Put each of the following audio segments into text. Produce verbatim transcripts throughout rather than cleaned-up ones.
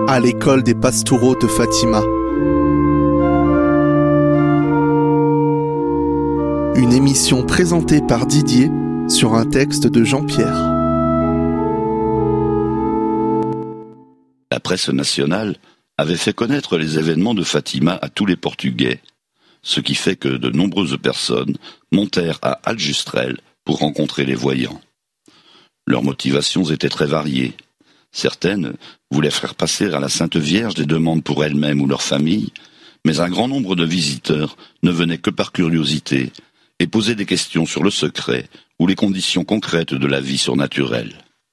à l'école des Pastoureaux de Fatima. Une émission présentée par Didier sur un texte de Jean-Pierre. La presse nationale avait fait connaître les événements de Fatima à tous les Portugais, ce qui fait que de nombreuses personnes montèrent à Aljustrel pour rencontrer les voyants. Leurs motivations étaient très variées. Certaines voulaient faire passer à la Sainte Vierge des demandes pour elles-mêmes ou leur famille, mais un grand nombre de visiteurs ne venaient que par curiosité et posaient des questions sur le secret ou les conditions concrètes de la vie surnaturelle.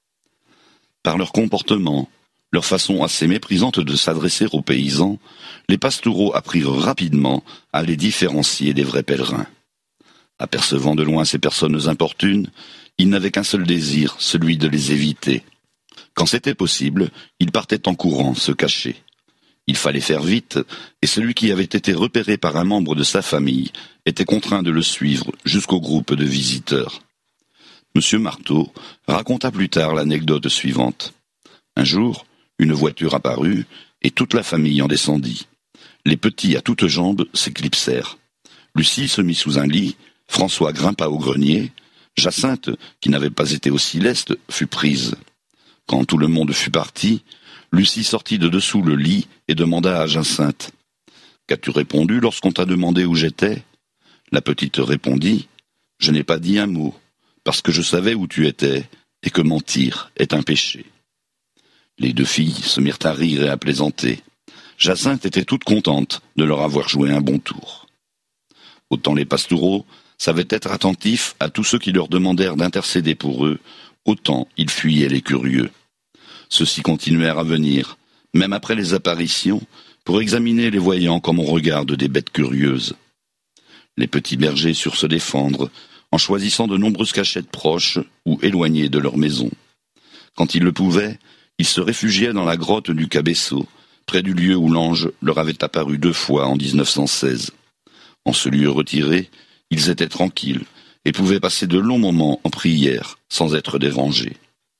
Par leur comportement, leur façon assez méprisante de s'adresser aux paysans, les Pastoureaux apprirent rapidement à les différencier des vrais pèlerins. Apercevant de loin ces personnes importunes, ils n'avaient qu'un seul désir, celui de les éviter. Quand c'était possible, ils partaient en courant, se cacher. Il fallait faire vite, et celui qui avait été repéré par un membre de sa famille était contraint de le suivre jusqu'au groupe de visiteurs. Monsieur Marteau raconta plus tard l'anecdote suivante. Un jour, une voiture apparut, et toute la famille en descendit. Les petits à toutes jambes s'éclipsèrent. Lucie se mit sous un lit, François grimpa au grenier, Jacinthe, qui n'avait pas été aussi leste, fut prise. Quand tout le monde fut parti, Lucie sortit de dessous le lit et demanda à Jacinthe « Qu'as-tu répondu lorsqu'on t'a demandé où j'étais ?» La petite répondit « Je n'ai pas dit un mot, parce que je savais où tu étais, et que mentir est un péché. » Les deux filles se mirent à rire et à plaisanter. Jacinthe était toute contente de leur avoir joué un bon tour. Autant les Pastoureaux savaient être attentifs à tous ceux qui leur demandèrent d'intercéder pour eux, autant ils fuyaient les curieux. Ceux-ci continuèrent à venir, même après les apparitions, pour examiner les voyants comme on regarde des bêtes curieuses. Les petits bergers surent se défendre, en choisissant de nombreuses cachettes proches ou éloignées de leur maison. Quand ils le pouvaient, ils se réfugiaient dans la grotte du Cabeço, près du lieu où l'ange leur avait apparu deux fois en dix-neuf cent seize. En ce lieu retiré, ils étaient tranquilles et pouvaient passer de longs moments en prière sans être dérangés.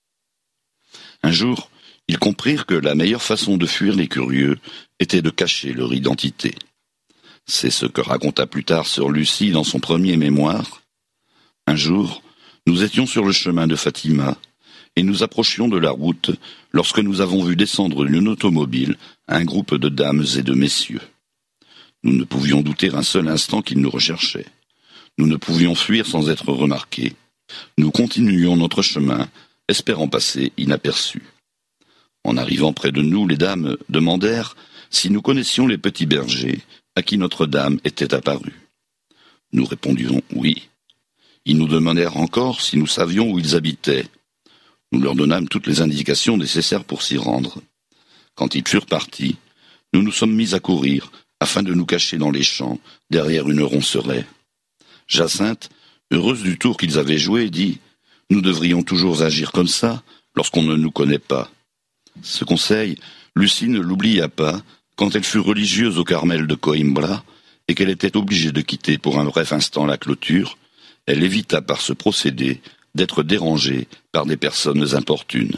Un jour, ils comprirent que la meilleure façon de fuir les curieux était de cacher leur identité. C'est ce que raconta plus tard sœur Lucie dans son premier mémoire. Un jour, nous étions sur le chemin de Fatima et nous approchions de la route lorsque nous avons vu descendre d'une automobile un groupe de dames et de messieurs. Nous ne pouvions douter un seul instant qu'ils nous recherchaient. Nous ne pouvions fuir sans être remarqués. Nous continuions notre chemin, espérant passer inaperçus. En arrivant près de nous, les dames demandèrent si nous connaissions les petits bergers à qui Notre-Dame était apparue. Nous répondions oui. Ils nous demandèrent encore si nous savions où ils habitaient. Nous leur donnâmes toutes les indications nécessaires pour s'y rendre. Quand ils furent partis, nous nous sommes mis à courir afin de nous cacher dans les champs derrière une ronceraie. Jacinthe, heureuse du tour qu'ils avaient joué, dit « Nous devrions toujours agir comme ça lorsqu'on ne nous connaît pas. » Ce conseil, Lucie ne l'oublia pas quand elle fut religieuse au Carmel de Coimbra et qu'elle était obligée de quitter pour un bref instant la clôture. Elle évita par ce procédé d'être dérangée par des personnes importunes.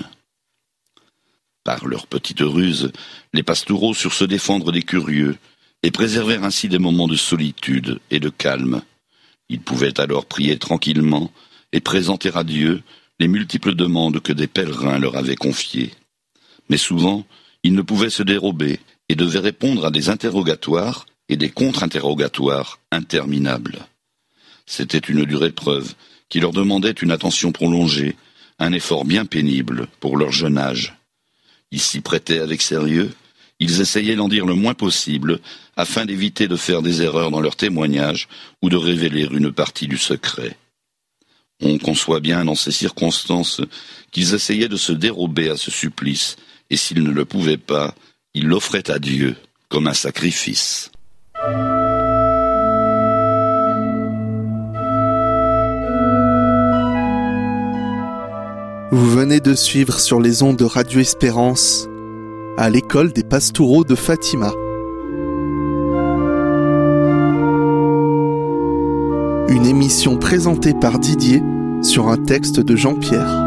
Par leur petite ruse, les Pastoureaux surent se défendre des curieux et préservèrent ainsi des moments de solitude et de calme. Ils pouvaient alors prier tranquillement et présenter à Dieu les multiples demandes que des pèlerins leur avaient confiées. Mais souvent, ils ne pouvaient se dérober et devaient répondre à des interrogatoires et des contre-interrogatoires interminables. C'était une dure épreuve qui leur demandait une attention prolongée, un effort bien pénible pour leur jeune âge. Ils s'y prêtaient avec sérieux, ils essayaient d'en dire le moins possible afin d'éviter de faire des erreurs dans leur témoignage ou de révéler une partie du secret. On conçoit bien dans ces circonstances qu'ils essayaient de se dérober à ce supplice, et s'ils ne le pouvaient pas, ils l'offraient à Dieu comme un sacrifice. Vous venez de suivre sur les ondes de Radio Espérance à l'école des Pastoureaux de Fatima. Une émission présentée par Didier sur un texte de Jean-Pierre.